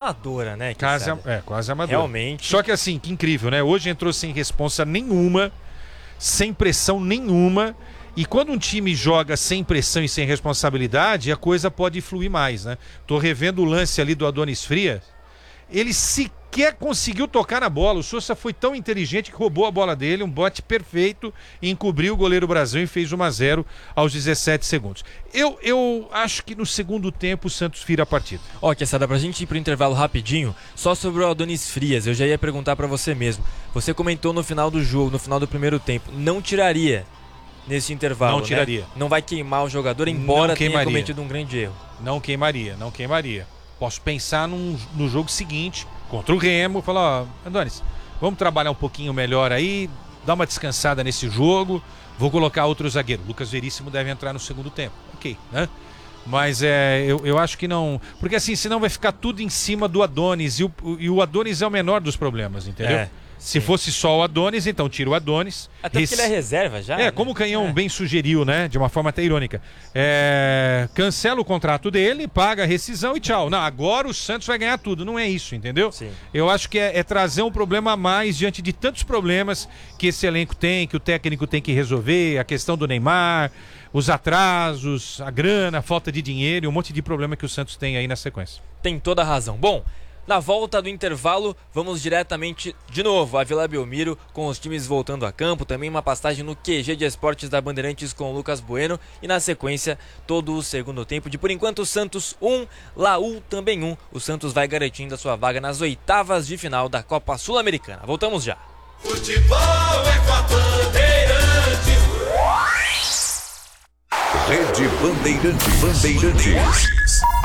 amadora, né? Quase amadora. Realmente. Só que assim, que incrível, né? Hoje entrou sem responsa nenhuma, sem pressão nenhuma. E quando um time joga sem pressão e sem responsabilidade, a coisa pode fluir mais, né? Tô revendo o lance ali do Adonis Frias. Ele sequer conseguiu tocar na bola. O Sousa foi tão inteligente que roubou a bola dele, um bote perfeito, e encobriu o goleiro Brasil e fez 1-0 aos 17 segundos. Eu acho que no segundo tempo o Santos vira a partida. Ó, Quesada, pra gente ir pro intervalo rapidinho, só sobre o Adonis Frias, eu já ia perguntar pra você mesmo. Você comentou no final do jogo, no final do primeiro tempo, não tiraria nesse intervalo, Não tiraria. Né? Não vai queimar o jogador, embora tenha queimaria. cometido um grande erro. Não queimaria. Posso pensar no jogo seguinte, contra o Remo, falar, ó, Adonis, vamos trabalhar um pouquinho melhor aí, dar uma descansada nesse jogo, vou colocar outro zagueiro. Lucas Veríssimo deve entrar no segundo tempo. Ok, né? Mas eu acho que não... Porque assim, senão vai ficar tudo em cima do Adonis, e o Adonis é o menor dos problemas, entendeu? Se fosse só o Adonis, então tira o Adonis. Até porque ele é reserva já. né? Como o Canhão bem sugeriu, né? De uma forma até irônica. Cancela o contrato dele, paga a rescisão e tchau. Não, agora o Santos vai ganhar tudo. Não é isso, entendeu? Sim. Eu acho que é trazer um problema a mais diante de tantos problemas que esse elenco tem, que o técnico tem que resolver, a questão do Neymar, os atrasos, a grana, a falta de dinheiro e um monte de problema que o Santos tem aí na sequência. Tem toda a razão. Bom, na volta do intervalo, vamos diretamente de novo à Vila Belmiro, com os times voltando a campo, também uma passagem no QG de Esportes da Bandeirantes com o Lucas Bueno e na sequência todo o segundo tempo de, por enquanto, Santos 1, Laú também 1. O Santos vai garantindo a sua vaga nas oitavas de final da Copa Sul-Americana. Voltamos já. Futebol é com a Bandeirantes. Rede Bandeirantes.